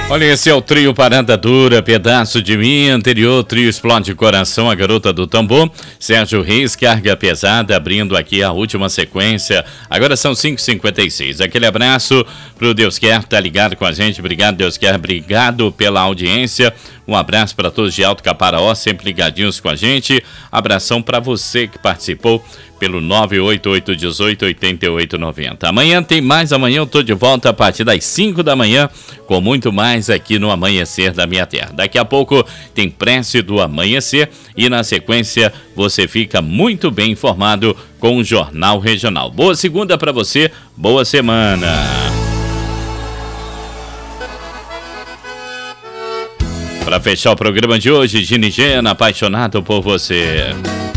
Olha, esse é o trio Parada Dura, Pedaço de Mim, anterior trio Explode Coração, A Garota do Tambor, Sérgio Reis, Carga Pesada, abrindo aqui a última sequência, agora são 5h56, aquele abraço pro Deus Quer, tá ligado com a gente, obrigado Deus Quer, obrigado pela audiência, um abraço para todos de Alto Caparaó, sempre ligadinhos com a gente, abração para você que participou pelo 988188890. Amanhã tem mais, amanhã eu tô de volta a partir das 5 da manhã com muito mais aqui no Amanhecer da Minha Terra. Daqui a pouco tem prece do amanhecer e na sequência você fica muito bem informado com o Jornal Regional. Boa segunda para você, boa semana. Para fechar o programa de hoje, Gini Gena, apaixonado por você.